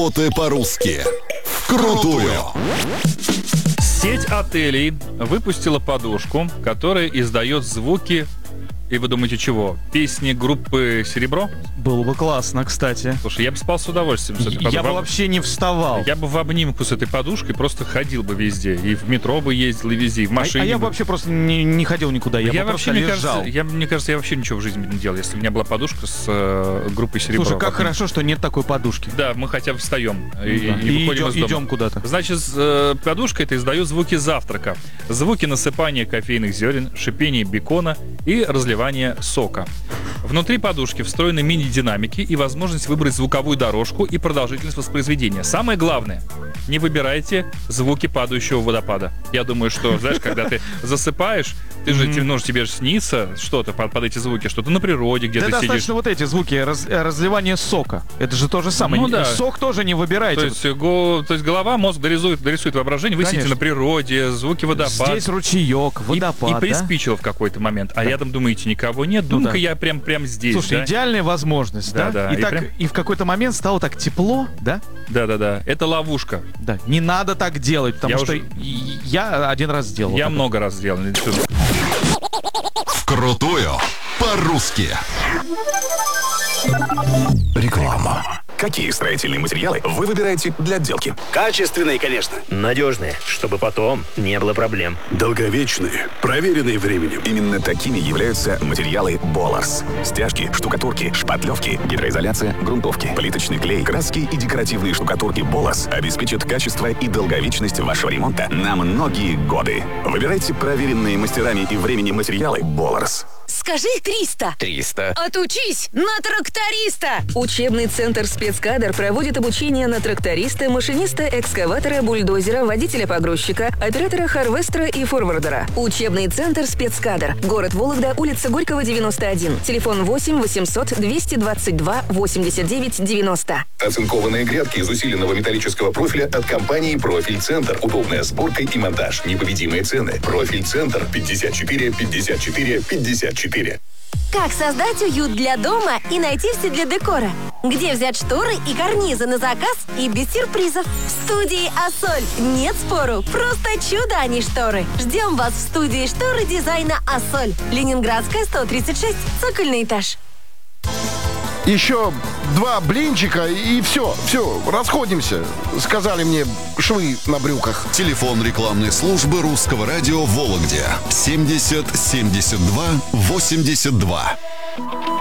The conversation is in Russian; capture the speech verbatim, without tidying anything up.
Работай по-русски. Вкрутую. Сеть отелей выпустила подушку, которая издает звуки, и вы думаете, чего? Песни группы «Серебро»? Было бы классно, кстати. Слушай, я бы спал с удовольствием с этой подушкой. Я бы вообще не вставал. Я бы в обнимку с этой подушкой просто ходил бы везде. И в метро бы ездил, и везде, и в машине. А, а я бы бы вообще просто не, не ходил никуда. Я, я бы вообще, просто мне лежал. кажется, я, мне кажется, я вообще ничего в жизни не делал, если у меня была подушка с э, группой «Серебро». Слушай, как Потом- хорошо, что нет такой подушки. Да, мы хотя бы встаем и, Да. и И выходим идем, из дома. идем куда-то. Значит, э, подушка это издает звуки завтрака, звуки насыпания кофейных зерен, шипения бекона и разливания сока. Внутри подушки встроены мини-динамики и возможность выбрать звуковую дорожку и продолжительность воспроизведения. Самое главное, не выбирайте звуки падающего водопада. Я думаю, что, знаешь, когда ты засыпаешь, ты же, тебе, может, тебе же снится что-то под, под эти звуки, что-то на природе, где Да ты достаточно сидишь. вот эти звуки раз- разливания сока. Это же то же самое. Ну да. Сок тоже не выбирайте. То есть, го- то есть голова, мозг дорисует, дорисует воображение, вы сидите Конечно. на природе, звуки водопада. Здесь ручеек, И- водопад, И, да? приспичило в какой-то момент. А рядом, думаете, никого нет? Ну Ну-ка, да. я прям, прям здесь, Слушай, да? идеальная возможность, Да, да? да, И, и так, прям- и в какой-то момент стало так тепло, да? Да-да-да. Это ловушка. Да. Не надо так делать, потому Я что уже- и- я один раз сделал. Я вот много раз сделал. Вкрутую. По-русски. Реклама. Какие строительные материалы вы выбираете для отделки? Качественные, конечно. Надежные, чтобы потом не было проблем. Долговечные, проверенные временем. Именно такими являются материалы Боларс. Стяжки, штукатурки, шпатлевки, гидроизоляция, грунтовки, плиточный клей, краски и декоративные штукатурки Боларс обеспечат качество и долговечность вашего ремонта на многие годы. Выбирайте проверенные мастерами и временем материалы Боларс. Скажи триста. триста. Отучись на тракториста. Учебный центр «Спецкадр» проводит обучение на тракториста, машиниста, экскаватора, бульдозера, водителя-погрузчика, оператора харвестера и форвардера. Учебный центр «Спецкадр». Город Вологда, улица Горького, девяносто один. Телефон восемь восемьсот двести двадцать два восемьдесят девять девяносто. Оцинкованные грядки из усиленного металлического профиля от компании «Профиль Центр». Удобная сборка и монтаж. Непобедимые цены. «Профиль Центр» пятьдесят четыре пятьдесят четыре пятьдесят четыре. Как создать уют для дома и найти все для декора? Где взять шторы и карнизы на заказ и без сюрпризов? В студии «Ассоль». Нет спору, просто чудо, а не шторы. Ждем вас в студии шторы дизайна «Ассоль». Ленинградская, сто тридцать шесть, цокольный этаж. Еще два блинчика и все, все, расходимся, сказали мне швы на брюках. Телефон рекламной службы русского радио в Вологде. семьдесят семьдесят два восемьдесят два.